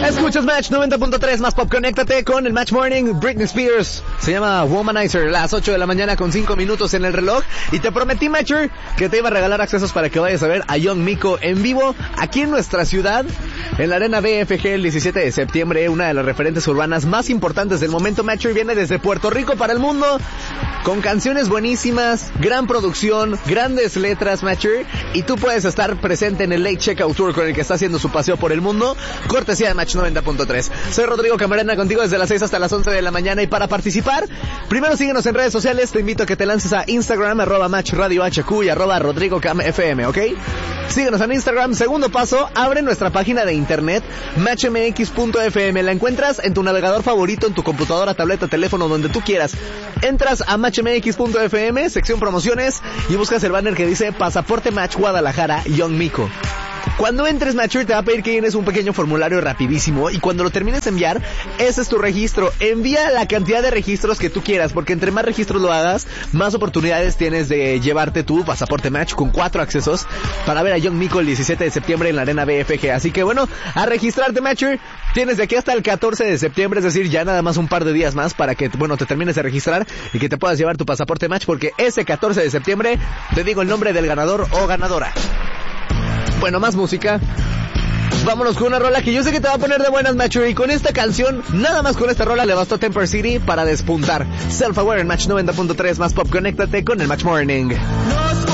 Escuchas Match 90.3 más pop. Conéctate con el Match Morning. Britney Spears se llama Womanizer. Las 8 de la mañana con 5 minutos en el reloj. Y te prometí, Matcher, que te iba a regalar accesos para que vayas a ver a Young Miko en vivo aquí en nuestra ciudad, en la Arena BFG el 17 de septiembre. Una de las referentes urbanas más importantes del momento. Matcher viene desde Puerto Rico para el mundo con canciones buenísimas, gran producción, grandes letras, Matcher. Y tú puedes estar presente en el Late Checkout Tour con el que está haciendo su paseo por el mundo, cortesía de Match 90.3. Soy Rodrigo Camarena, contigo desde las 6 hasta las 11 de la mañana. Y para participar, primero síguenos en redes sociales. Te invito a que te lances a Instagram, @MatchRadioHQ y @RodrigoCamFM, ¿ok? Síguenos en Instagram. Segundo paso, abre nuestra página de internet, matchmx.fm. La encuentras en tu navegador favorito, en tu computadora, tableta, teléfono, donde tú quieras. Entras a matchmx.fm, sección promociones, y buscas el banner que dice Pasaporte Match Guadalajara, Young Miko. Cuando entres, Matcher, te va a pedir que llenes un pequeño formulario rapidísimo, y cuando lo termines de enviar, ese es tu registro. Envía la cantidad de registros que tú quieras, porque entre más registros lo hagas, más oportunidades tienes de llevarte tu Pasaporte Match con 4 accesos para ver a Young Miko el 17 de septiembre en la Arena BFG. Así que bueno, a registrarte, Matcher. Tienes de aquí hasta el 14 de septiembre, es decir, ya nada más un par de días más para que, bueno, te termines de registrar y que te puedas llevar tu Pasaporte Match, porque ese 14 de septiembre te digo el nombre del ganador o ganadora. Bueno, más música. Vámonos con una rola que yo sé que te va a poner de buenas, Matcher. Y con esta canción, nada más con esta rola, le bastó Temper City para despuntar. Self Aware en Match 90.3 más pop. Conéctate con el Match Morning.